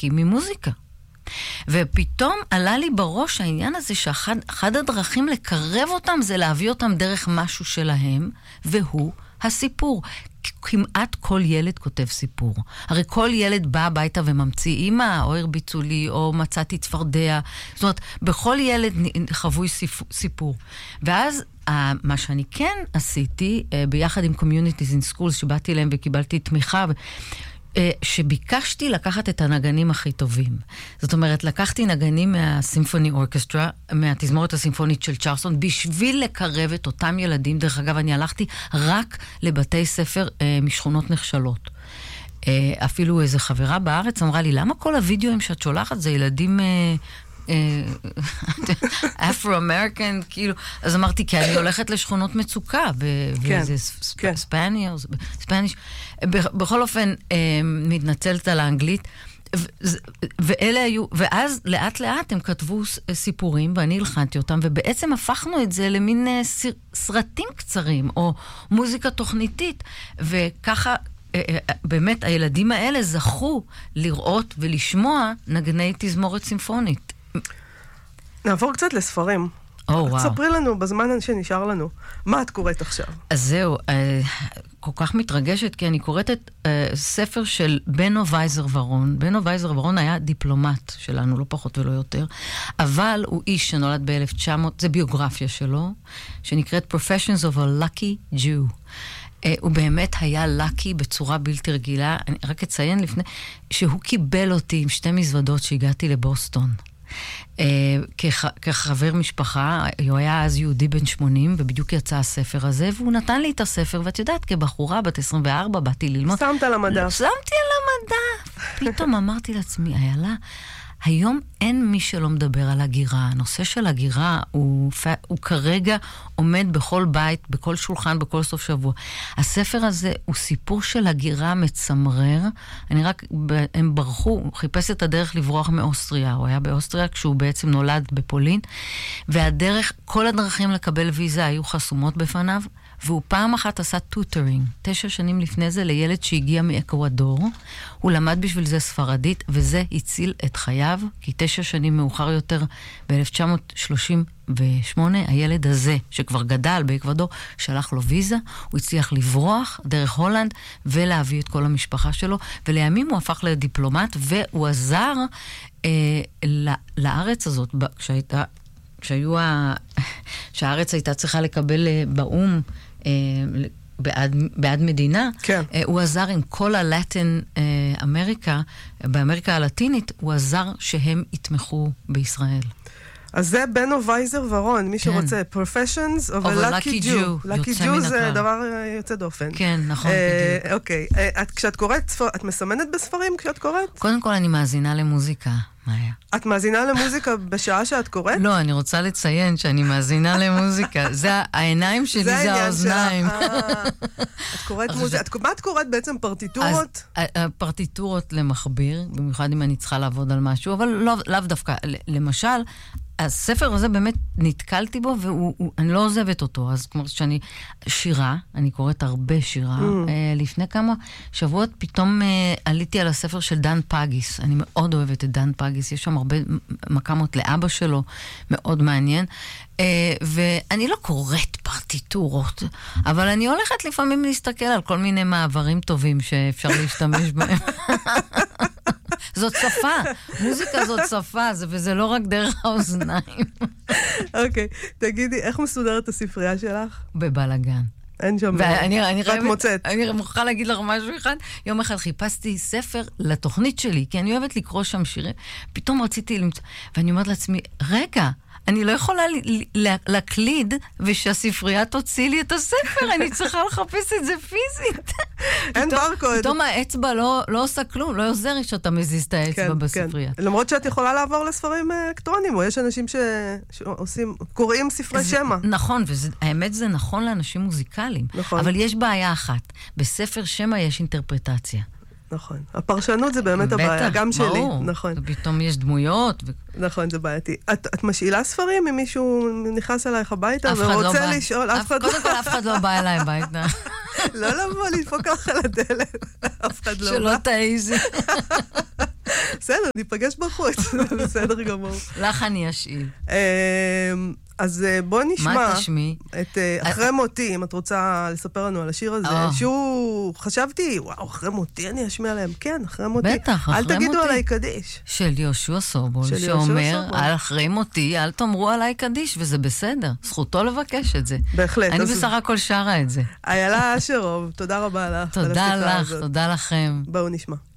ענקים ממוזיקה. ופתאום עלה לי בראש העניין הזה שאחד הדרכים לקרב אותם זה להביא אותם דרך משהו שלהם, והוא הסיפור. כמעט כל ילד כותב סיפור. הרי כל ילד בא הביתה וממציא אמא, או הרביצו לי, או מצאתי צפרדע. זאת אומרת, בכל ילד חווי סיפור. ואז מה שאני כן עשיתי, ביחד עם Communities in Schools, שבאתי אליהם וקיבלתי תמיכה, שביקשתי לקחת את הנגנים הכי טובים. זאת אומרת, לקחתי נגנים מהסימפוני אורקסטרה, מהתזמורת הסימפונית של צ'רלסטון, בשביל לקרב את אותם ילדים. דרך אגב, אני הלכתי רק לבתי ספר משכונות נחשלות. אפילו איזו חברה בארץ אמרה לי, למה כל הוידאוים שאת שולחת זה ילדים אפרו-אמריקן, כאילו, אז אמרתי, כי אני הולכת לשכונות מצוקה, וזה ספניש, בכל אופן, מתנצלת על האנגלית, ואלה היו, ואז לאט לאט הם כתבו סיפורים, ואני הלחנתי אותם, ובעצם הפכנו את זה למין סרטים קצרים, או מוזיקה תוכניתית, וככה, באמת, הילדים האלה זכו לראות ולשמוע נגני תזמורת סימפונית. נעבור קצת לספרים. תספרי לנו, בזמן שנשאר לנו, מה את קוראת עכשיו? אז זהו, כל כך מתרגשת, כי אני קוראת את ספר של בנו וייזר ורון. בנו וייזר ורון היה דיפלומט שלנו, לא פחות ולא יותר, אבל הוא איש שנולד ב-1900, זה ביוגרפיה שלו, שנקראת Professions of a Lucky Jew. הוא באמת היה לקי בצורה בלתי רגילה. אני רק אציין לפני, שהוא קיבל אותי עם 2 מזוודות שהגעתי לבוסטון. כחבר משפחה, הוא היה אז יהודי בן 80, ובדיוק יצא הספר הזה, והוא נתן לי את הספר, ואת יודעת, כבחורה בת 24, באתי ללמוד. שמת על המדף. שמתי על המדף. פתאום אמרתי לעצמי, איילה, היום אין מי שלא מדבר על הגירה. הנושא של הגירה הוא כרגע עומד בכל בית, בכל שולחן, בכל סוף שבוע. הספר הזה הוא סיפור של הגירה מצמרר. הם ברחו, הוא חיפש את הדרך לברוח מאוסטריה. הוא היה באוסטריה כשהוא בעצם נולד בפולין, והדרך, כל הדרכים לקבל ויזה היו חסומות בפניו, והוא פעם אחת עשה טוטרינג, 9 שנים לפני זה, לילד שהגיע מאקוודור. הוא למד בשביל זה ספרדית, וזה הציל את חייו, כי 9 שנים מאוחר יותר, ב-1938, הילד הזה, שכבר גדל באקוודור, שלח לו ויזה, הוא הצליח לברוח דרך הולנד, ולהביא את כל המשפחה שלו, ולימים הוא הפך לדיפלומט, והוא עזר לארץ הזאת, שהארץ הייתה צריכה לקבל באום, בעד מדינה, כן. הוא עזר עם כל הלטין אמריקה, באמריקה הלטינית, הוא עזר שהם יתמכו בישראל. אז זה בנו וייזר ורון, מי שרוצה, Professions of a Lucky Jew. Lucky Jew זה דבר יוצא דופן. כן, נכון. אוקיי, כשאת קוראת, את מסמנת בספרים כשאת קוראת? קודם כל אני מאזינה למוזיקה. את מאזינה למוזיקה בשעה שאת קוראת? לא, אני רוצה לציין שאני מאזינה למוזיקה. זה העיניים שלי, זה האוזניים. את קוראת מוזיקה. מה את קוראת בעצם, פרטיטורות? פרטיטורות למחביר, במיוחד אם אני צריכה לעבוד על משהו, אבל לאו דווקא. למשל, הספר הזה באמת נתקלתי בו, ואני לא עוזבת אותו. אז כמו שאני שירה, אני קוראת הרבה שירה. לפני כמה שבועות פתאום עליתי על הספר של דן פאגיס. אני מאוד אוהבת את דן פאגיס. יש שם הרבה מקמות לאבא שלו, מאוד מעניין. ואני לא קוראת פרטיטורות, אבל אני הולכת לפעמים להסתכל על כל מיני מעברים טובים שאפשר להשתמש בהם. זאת שפה, מוזיקה זאת שפה, וזה לא רק דרך האוזניים. אוקיי, תגידי, איך מסודרת הספרייה שלך? בבלגן. אין שם... ואת מוצאת. אני מוכרחה להגיד לך משהו אחד. יום אחד חיפשתי ספר לתוכנית שלי, כי אני אוהבת לקרוא שם שירים. פתאום רציתי למצוא, ואני אומרת לעצמי, רגע, אני לא יכולה להקליד ושהספרייה תוציא לי את הספר, אני צריכה לחפש את זה פיזית. אין ברקוד. פתאום האצבע לא עושה כלום, לא עוזר שאתה מזיז את האצבע בספרייה. למרות שאת יכולה לעבור לספרים אלקטרונים, או יש אנשים קוראים ספרי שמע. נכון, והאמת זה נכון לאנשים מוזיקליים. אבל יש בעיה אחת, בספר שמע יש אינטרפרטציה. נכון. הפרשנות זה באמת הבעיה, גם שלי. נכון. ופתאום יש דמויות. נכון, זה בעייתי. את משאילה ספרים אם מישהו נכנס אלייך הביתה ורוצה לשאול? קודם כל, אף אחד לא בא אליי הביתה. לא לבוא, לדפוק לך על הדלת. אף אחד לא בא. שלא תעיזי. בסדר, ניפגש בחוץ, בסדר גמור. לך אני אשאיל. אז בוא נשמע. מה תשמעי? את אחרי מותי, אם את רוצה לספר לנו על השיר הזה, שהוא, חשבתי, וואו, אחרי מותי אני אשמיע להם. כן, אחרי מותי. בטח, אחרי מותי. אל תגידו עליי קדיש. של יהושע סובול, שאומר, אחרי מותי, אל תאמרו עליי קדיש, וזה בסדר. זכותו לבקש את זה. בהחלט. אני בסך הכל שרה את זה. איילה אשרוב, תודה רבה לך. תודה לך, תודה לכם. בואו נשמע.